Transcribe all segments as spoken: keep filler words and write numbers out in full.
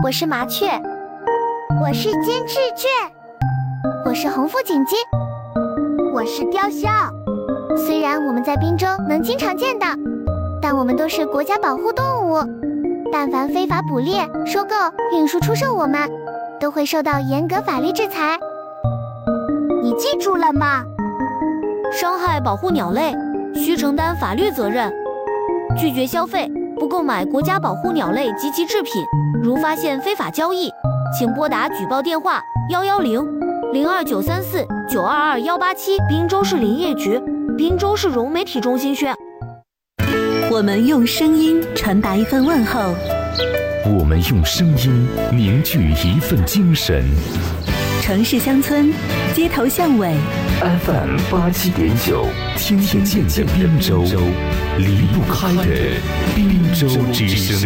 我是麻雀， 我是金翅雀， 我是红腹锦鸡， 我是雕鸮。 虽然我们在滨州能经常见到，但我们都是国家保护动物，但凡非法捕猎、收购、运输、出售我们，都会受到严格法律制裁。 你记住了吗？ 伤害保护鸟类，需承担法律责任。拒绝消费，不购买国家保护鸟类及其制品。如发现非法交易，请拨打举报电话幺幺零零二九三四九二二幺八七。滨州市林业局，滨州市融媒体中心宣。 我们用声音传达一份问候， 我们用声音凝聚一份精神。 城市乡村，街头巷尾 ，F M 八七点九，听得见的滨州，离不开的滨州之声。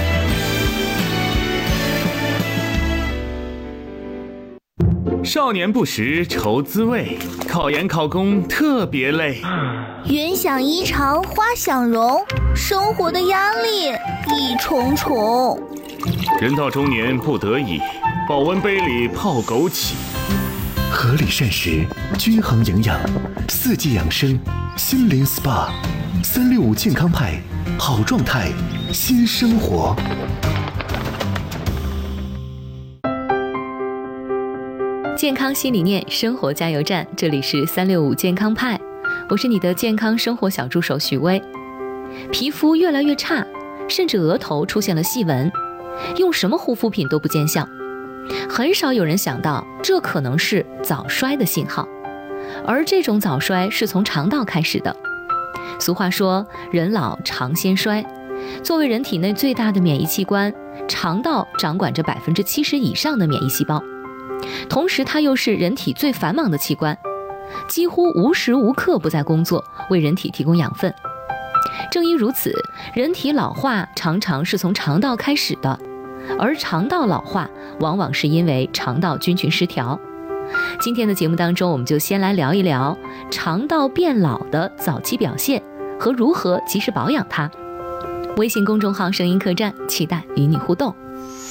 少年不识愁滋味，考研考公特别累。 云想衣裳花想容，生活的压力一重重。 人到中年不得已，保温杯里泡枸杞。合理膳食，均衡营养，四季养生，心灵 S P A， 三六五健康派，好状态，新生活。 健康新理念，生活加油站，这里是三六五健康派，我是你的健康生活小助手许巍。皮肤越来越差，甚至额头出现了细纹，用什么护肤品都不见效，很少有人想到这可能是早衰的信号，而这种早衰是从肠道开始的。俗话说人老肠先衰，作为人体内最大的免疫器官，肠道掌管着百分之七十以上的免疫细胞，同时它又是人体最繁忙的器官，几乎无时无刻不在工作，为人体提供养分。正因如此，人体老化常常是从肠道开始的，而肠道老化往往是因为肠道菌群失调。今天的节目当中，我们就先来聊一聊肠道变老的早期表现和如何及时保养它。微信公众号声音客栈，期待与你互动。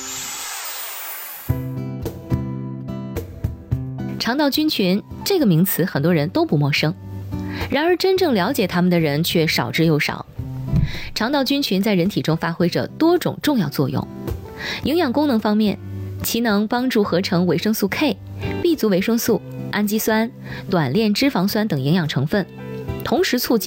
肠道菌群这个名词很多人都不陌生，然而真正了解它们的人却少之又少。肠道菌群在人体中发挥着多种重要作用。营养功能方面，其能帮助合成维生素 K、B 族维生素、氨基酸、短链脂肪酸等营养成分，同时促进